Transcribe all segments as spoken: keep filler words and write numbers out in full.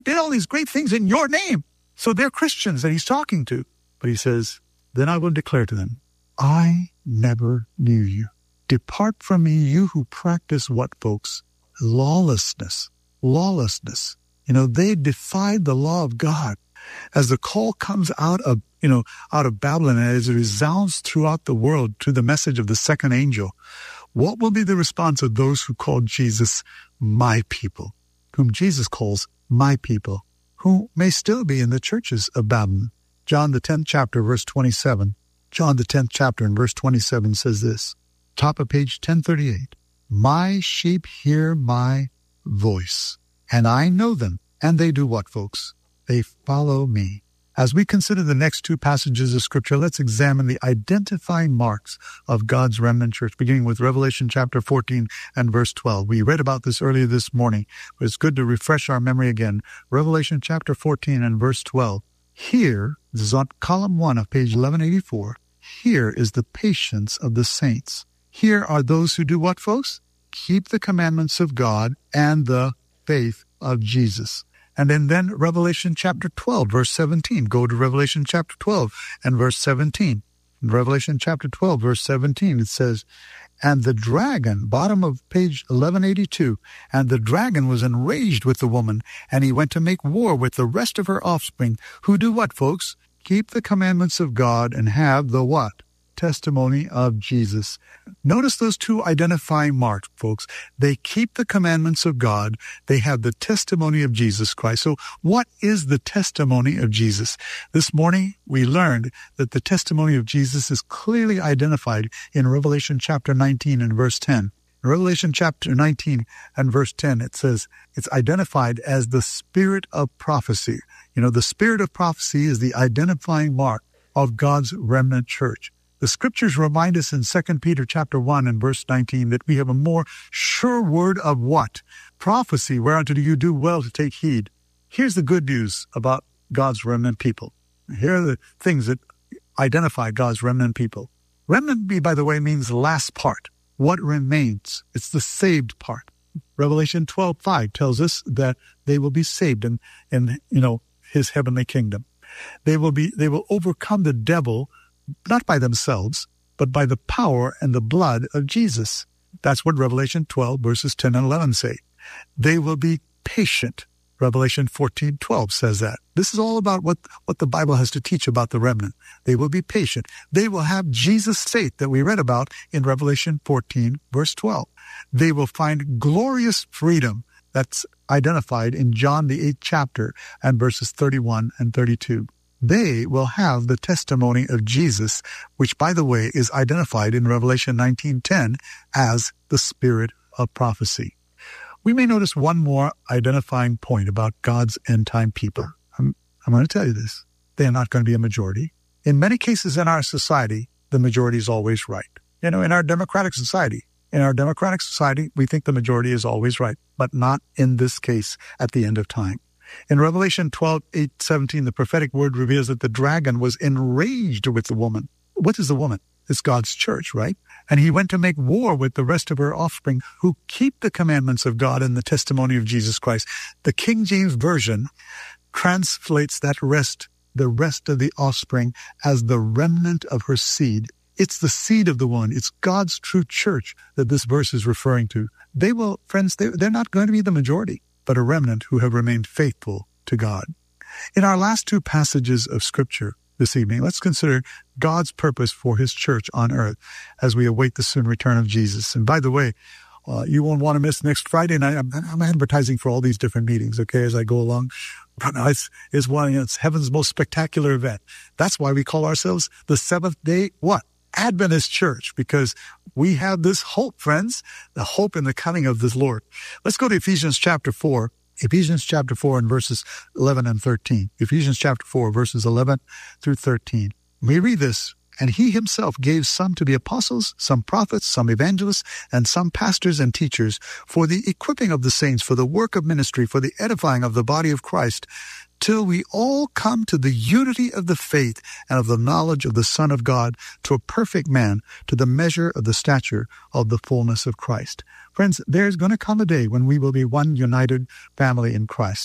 did all these great things in your name. So they're Christians that he's talking to. But he says, then I will declare to them, I never knew you. Depart from me, you who practice what, folks? Lawlessness. Lawlessness. You know, they defied the law of God. As the call comes out of, you know, out of Babylon, and as it resounds throughout the world to the message of the second angel, what will be the response of those who call Jesus my people, whom Jesus calls my people, who may still be in the churches of Babylon? John the tenth chapter, verse twenty-seven. John the tenth chapter and verse twenty-seven says this, top of page ten thirty-eight, my sheep hear my voice, and I know them, and they do what, folks? They follow me. As we consider the next two passages of Scripture, let's examine the identifying marks of God's remnant church, beginning with Revelation chapter fourteen and verse twelve. We read about this earlier this morning, but it's good to refresh our memory again. Revelation chapter fourteen and verse twelve. Here, this is on column one of page eleven eighty-four, here is the patience of the saints. Here are those who do what, folks? Keep the commandments of God and the faith of Jesus. And then, then Revelation chapter twelve, verse seventeen. Go to Revelation chapter twelve and verse seventeen. In Revelation chapter twelve, verse seventeen, it says, and the dragon, bottom of page eleven eighty-two, and the dragon was enraged with the woman, and he went to make war with the rest of her offspring, who do what, folks? Keep the commandments of God and have the what? Testimony of Jesus. Notice those two identifying marks, folks. They keep the commandments of God. They have the testimony of Jesus Christ. So what is the testimony of Jesus? This morning, we learned that the testimony of Jesus is clearly identified in Revelation chapter nineteen and verse ten. In Revelation chapter nineteen and verse ten, it says it's identified as the spirit of prophecy. You know, the spirit of prophecy is the identifying mark of God's remnant church. The scriptures remind us in Second Peter chapter one and verse nineteen that we have a more sure word of what? Prophecy, whereunto do you do well to take heed. Here's the good news about God's remnant people. Here are the things that identify God's remnant people. Remnant, by the way, means the last part. What remains? It's the saved part. Revelation twelve five tells us that they will be saved in, in you know, his heavenly kingdom. They will be, they will overcome the devil, not by themselves, but by the power and the blood of Jesus. That's what Revelation twelve verses ten and eleven say. They will be patient. Revelation fourteen twelve says that. This is all about what, what the Bible has to teach about the remnant. They will be patient. They will have Jesus' faith that we read about in Revelation fourteen verse twelve. They will find glorious freedom that's identified in John the eighth chapter and verses thirty-one and thirty-two. They will have the testimony of Jesus, which, by the way, is identified in Revelation nineteen ten as the spirit of prophecy. We may notice one more identifying point about God's end-time people. I'm, I'm going to tell you this. They are not going to be a majority. In many cases in our society, the majority is always right. You know, in our democratic society, in our democratic society, we think the majority is always right, but not in this case at the end of time. In Revelation twelve eight seventeen, the prophetic word reveals that the dragon was enraged with the woman. What is the woman? It's God's church, right? And he went to make war with the rest of her offspring who keep the commandments of God and the testimony of Jesus Christ. The King James Version translates that rest, the rest of the offspring, as the remnant of her seed. It's the seed of the one. It's God's true church that this verse is referring to. They will, friends, they, they're not going to be the majority, but a remnant who have remained faithful to God. In our last two passages of Scripture this evening, let's consider God's purpose for his church on earth as we await the soon return of Jesus. And by the way, uh, you won't want to miss next Friday night. I'm, I'm advertising for all these different meetings, okay, as I go along. But it's, it's one, it's heaven's most spectacular event. That's why we call ourselves the Seventh Day, what? Adventist Church, because we have this hope, friends, the hope in the coming of this Lord. Let's go to Ephesians chapter four. Ephesians chapter four and verses eleven and thirteen. Ephesians chapter four, verses eleven through thirteen. We read this, and he himself gave some to be apostles, some prophets, some evangelists, and some pastors and teachers for the equipping of the saints, for the work of ministry, for the edifying of the body of Christ, till we all come to the unity of the faith and of the knowledge of the Son of God, to a perfect man, to the measure of the stature of the fullness of Christ. Friends, there's going to come a day when we will be one united family in Christ.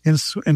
in, in